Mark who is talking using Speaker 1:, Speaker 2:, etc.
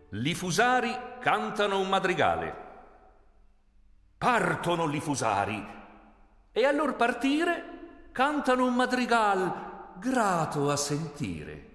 Speaker 1: Li fusari cantano un madrigale. Partono li fusari e al lor partire cantano un madrigal grato a sentire.